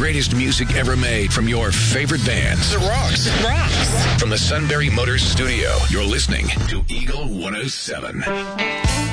greatest music ever made from your favorite bands. It rocks. It rocks. From the Sunbury Motors studio, you're listening to Eagle 107.